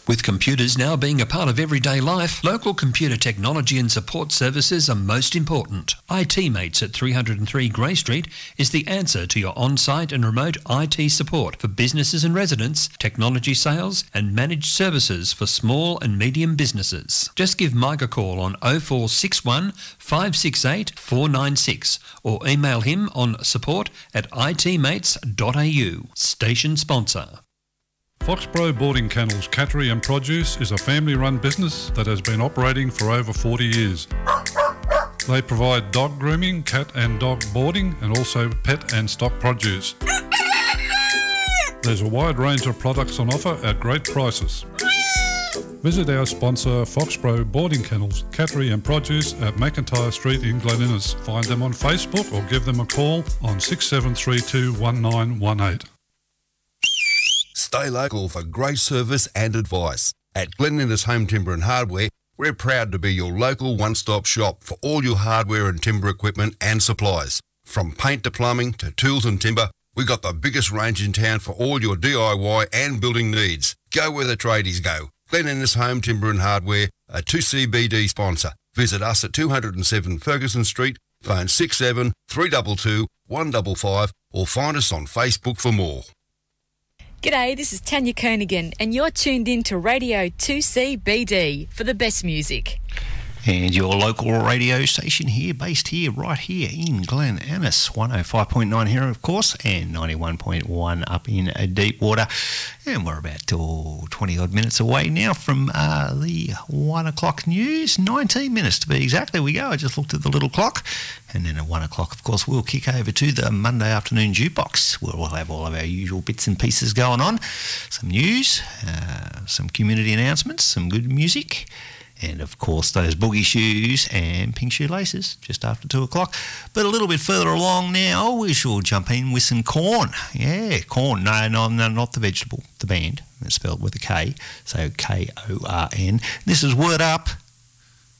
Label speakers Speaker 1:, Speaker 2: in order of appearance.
Speaker 1: With computers now being a part of everyday life, local computer technology and support services are most important. IT Mates at 303 Grey Street is the answer to your on-site and remote IT support for businesses and residents, technology sales and managed services for small and medium businesses. Just give Mike a call on 0461 568 496 or email him on support@itmates.au. Station sponsor.
Speaker 2: Foxborough Boarding Kennels Cattery and Produce is a family-run business that has been operating for over 40 years. They provide dog grooming, cat and dog boarding and also pet and stock produce. There's a wide range of products on offer at great prices. Visit our sponsor Foxborough Boarding Kennels Cattery and Produce at McIntyre Street in Glen Innes. Find them on Facebook or give them a call on 6732 1918.
Speaker 3: Stay local for great service and advice. At Glen Innes Home Timber and Hardware, we're proud to be your local one-stop shop for all your hardware and timber equipment and supplies. From paint to plumbing to tools and timber, we've got the biggest range in town for all your DIY and building needs. Go where the tradies go. Glen Innes Home Timber and Hardware, a 2CBD sponsor. Visit us at 207 Ferguson Street, phone 67 322 155 or find us on Facebook for more.
Speaker 4: G'day, this is Tanya Kernaghan and you're tuned in to Radio 2CBD for the best music.
Speaker 5: And your local radio station here, based here, right here in Glen Innes, 105.9 here, of course, and 91.1 up in Deepwater. And we're about 20-odd minutes away now from the 1 o'clock news. 19 minutes to be exact. There we go. I just looked at the little clock. And then at 1 o'clock, of course, we'll kick over to the Monday afternoon jukebox, where we'll have all of our usual bits and pieces going on. Some news, some community announcements, some good music. And, of course, those boogie shoes and pink shoelaces just after 2 o'clock. But a little bit further along now, we shall jump in with some Korn. Yeah, Korn. No, not the vegetable, the band. It's spelled with a K, so Korn. This is Word Up.